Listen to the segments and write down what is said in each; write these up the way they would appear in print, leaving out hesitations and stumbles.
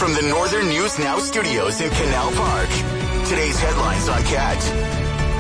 from the Northern News Now studios in Canal Park. Today's headlines on CAT.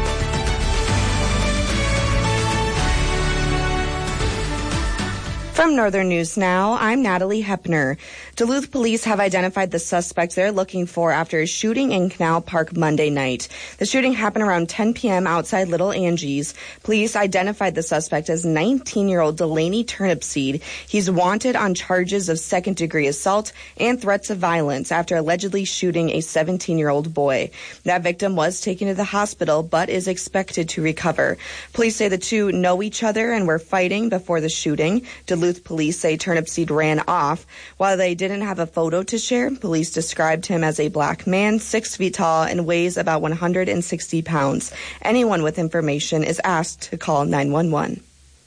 From Northern News Now, I'm Natalie Hepner. Duluth police have identified the suspect they're looking for after a shooting in Canal Park Monday night. The shooting happened around 10 p.m. outside Little Angie's. Police identified the suspect as 19-year-old Delaney Turnipseed. He's wanted on charges of second-degree assault and threats of violence after allegedly shooting a 17-year-old boy. That victim was taken to the hospital but is expected to recover. Police say the two know each other and were fighting before the shooting. Duluth police say Turnipseed ran off. While they didn't have a photo to share, police described him as a black man, 6 feet tall, and weighs about 160 pounds. Anyone with information is asked to call 911.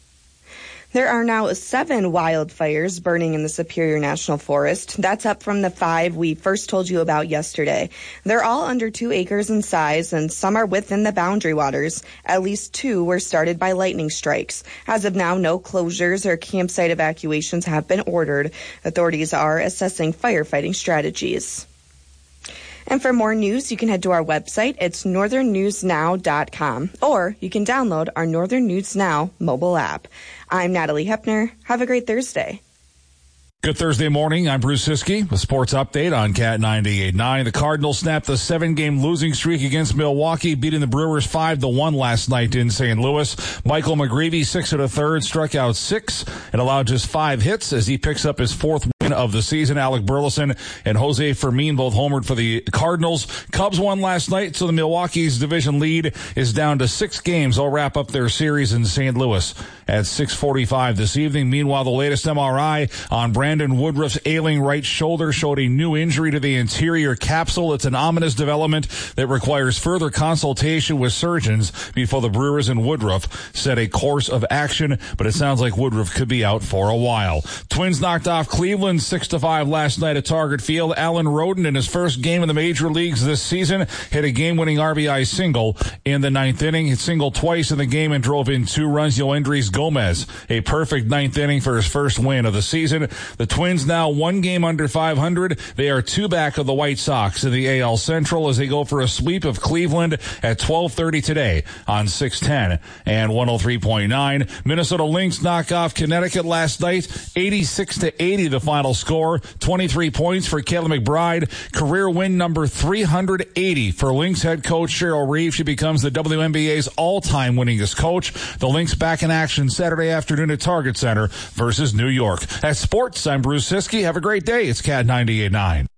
There are now 7 wildfires burning in the Superior National Forest. That's up from the 5 we first told you about yesterday. They're all under 2 acres in size, and some are within the boundary waters. At least 2 were started by lightning strikes. As of now, no closures or campsite evacuations have been ordered. Authorities are assessing firefighting strategies. And for more news, you can head to our website. It's northernnewsnow.com, or you can download our Northern News Now mobile app. I'm Natalie Hepner. Have a great Thursday. Good Thursday morning. I'm Bruce Siskey. A sports update on Cat 98.9. The Cardinals snapped the 7-game losing streak against Milwaukee, beating the Brewers 5-1 last night in St. Louis. Michael McGreevy, 6 1/3, struck out 6 and allowed just 5 hits as he picks up his 4th win of the season. Alec Burleson and Jose Fermin both homered for the Cardinals. Cubs won last night, so the Milwaukee's division lead is down to 6 games. They'll wrap up their series in St. Louis at 6:45 this evening. Meanwhile, the latest MRI on Brandon Woodruff's ailing right shoulder showed a new injury to the anterior capsule. It's an ominous development that requires further consultation with surgeons before the Brewers and Woodruff set a course of action, but it sounds like Woodruff could be out for a while. Twins knocked off Cleveland 6-5 last night at Target Field. Alan Roden, in his first game in the major leagues this season, hit a game-winning RBI single in the 9th inning. He singled twice in the game and drove in 2 runs. Yoendrys Gomez, a perfect 9th inning for his first win of the season. The Twins now 1 game under 500. They are 2 back of the White Sox in the AL Central as they go for a sweep of Cleveland at 12:30 today on 610 and 103.9. Minnesota Lynx knock off Connecticut last night, 86-80 the final score. 23 points for Kayla McBride. Career win number 380 for Lynx head coach Cheryl Reeve. She becomes the WNBA's all-time winningest coach. The Lynx back in action Saturday afternoon at Target Center versus New York. At sports, I'm Bruce Siskey. Have a great day. It's Cat 98.9.